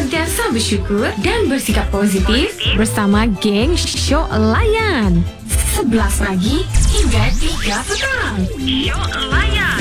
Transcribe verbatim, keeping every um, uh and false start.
sentiasa bersyukur dan bersikap positif bersama geng Syok Layan. sebelas pagi hingga tiga petang. Syok Layan.